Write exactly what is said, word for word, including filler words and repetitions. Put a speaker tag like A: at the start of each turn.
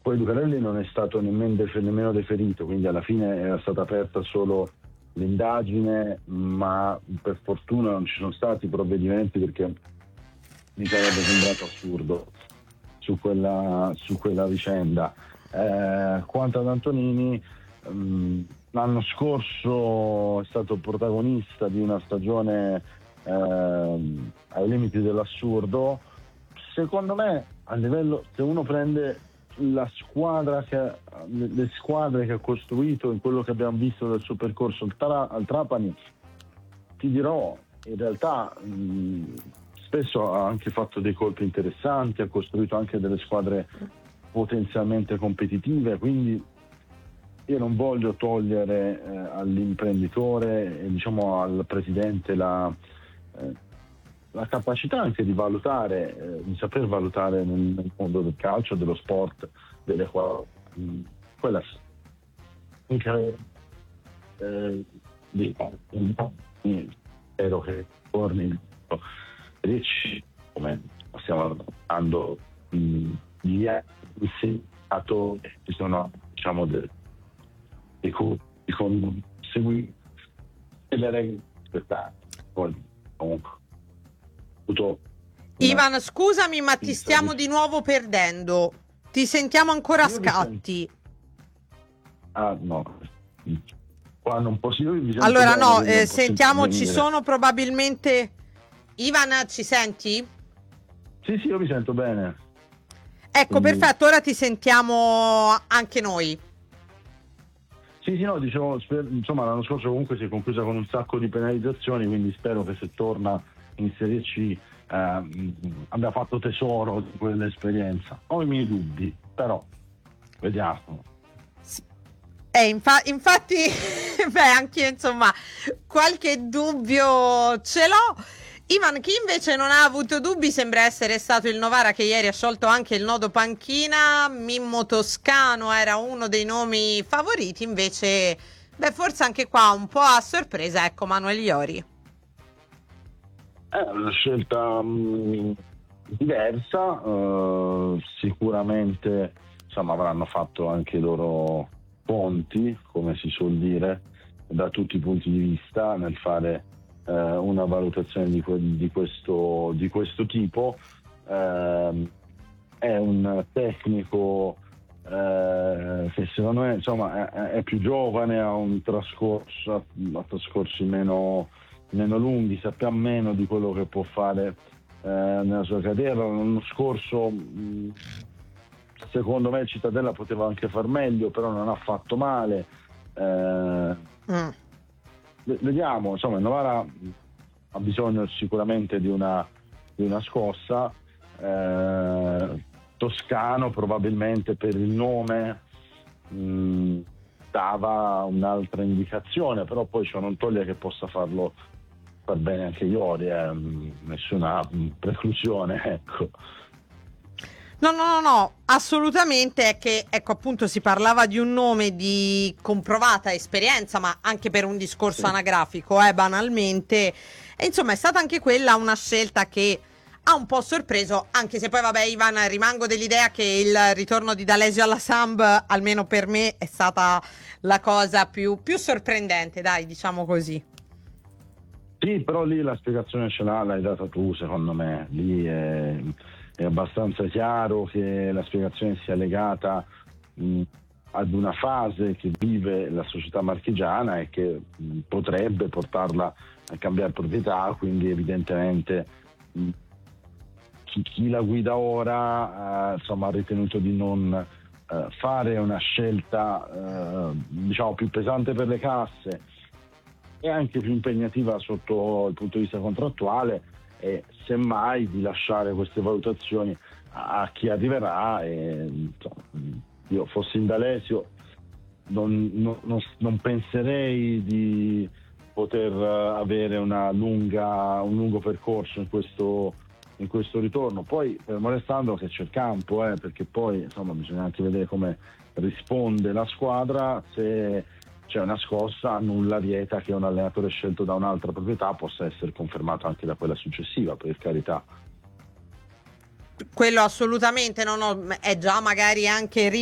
A: poi Lucarelli non è stato nemmeno, defe- nemmeno deferito, quindi alla fine era stata aperta solo l'indagine, ma per fortuna non ci sono stati provvedimenti, perché mi sarebbe sembrato assurdo su quella, su quella vicenda. Eh, quanto ad Antonini, mh, l'anno scorso è stato protagonista di una stagione eh, ai limiti dell'assurdo. Secondo me, a livello, se uno prende la squadra che, le, le squadre che ha costruito in quello che abbiamo visto del suo percorso al, Tra, al Trapani, ti dirò, in realtà mh, spesso ha anche fatto dei colpi interessanti, ha costruito anche delle squadre potenzialmente competitive, quindi io non voglio togliere eh, all'imprenditore e diciamo al presidente la, eh, la capacità anche di valutare, eh, di saper valutare nel, nel mondo del calcio, dello sport, delle quali quella eh, di, spero che torni ricci, come stiamo andando di stato, ci sono diciamo dei di conseguire le regole spettate. Comunque avuto
B: Ivan, scusami, ma ti stiamo di nuovo perdendo. Ti sentiamo ancora a scatti.
A: Ah no, qua non posso. Io vi sento
B: allora
A: bene,
B: no,
A: quindi non
B: eh,
A: posso
B: sentiamo, ci
A: intervenire.
B: sono probabilmente. Ivan, ci senti?
A: Sì, sì, io vi sento bene.
B: Ecco,
A: Quindi-
B: perfetto, ora ti sentiamo anche noi.
A: Sì, sì, no, dicevo, sper- insomma, l'anno scorso comunque si è conclusa con un sacco di penalizzazioni, quindi spero che se torna in Serie C eh, abbia fatto tesoro di quell'esperienza. Ho i miei dubbi, però vediamo.
B: Eh, infa- infatti, beh, anche io, insomma, qualche dubbio ce l'ho. Ivan, chi invece non ha avuto dubbi sembra essere stato il Novara, che ieri ha sciolto anche il nodo panchina. Mimmo Toscano era uno dei nomi favoriti, invece, beh, forse anche qua un po' a sorpresa, ecco, Manuel Iori.
A: È una scelta mh, diversa, eh, sicuramente insomma, avranno fatto anche i loro conti, come si suol dire, da tutti i punti di vista nel fare eh, una valutazione di, que- di, questo, di questo tipo. Eh, è un tecnico eh, che secondo me insomma, è, è più giovane, ha un trascorso, ha trascorsi meno meno lunghi, sappiamo meno di quello che può fare eh, nella sua carriera. L'anno scorso mh, secondo me Cittadella poteva anche far meglio, però non ha fatto male. Eh,
B: Mm.
A: vediamo, insomma, il Novara ha bisogno sicuramente di una, di una scossa. eh, Toscano probabilmente per il nome mh, dava un'altra indicazione, però poi ciò non toglie che possa farlo far bene anche Iori, eh, nessuna preclusione, ecco.
B: No, no, no, no, assolutamente. È che, ecco, appunto, si parlava di un nome di comprovata esperienza, ma anche per un discorso
A: Sì.
B: anagrafico, eh, banalmente. E insomma, è stata anche quella una scelta che ha un po' sorpreso, anche se poi, vabbè, Ivan, rimango dell'idea che il ritorno di D'Alesio alla Samp, almeno per me, è stata la cosa più, più sorprendente, dai, diciamo così.
A: Sì, però lì la spiegazione ce l'ha, l'hai data tu, secondo me. Lì è, è abbastanza chiaro che la spiegazione sia legata mh, ad una fase che vive la società marchigiana e che mh, potrebbe portarla a cambiare proprietà, quindi evidentemente mh, chi, chi la guida ora eh, insomma, ha ritenuto di non eh, fare una scelta eh, diciamo più pesante per le casse e anche più impegnativa sotto il punto di vista contrattuale, e semmai di lasciare queste valutazioni a, a chi arriverà. E, insomma, io fossi in D'Alesio non, non, non, non penserei di poter avere una lunga, un lungo percorso in questo, in questo ritorno. Poi fermo restando che c'è il campo, eh, perché poi insomma bisogna anche vedere come risponde la squadra. Se c'è una scossa, nulla vieta che un allenatore scelto da un'altra proprietà possa essere confermato anche da quella successiva, per carità.
B: Quello assolutamente, no, no, è già magari anche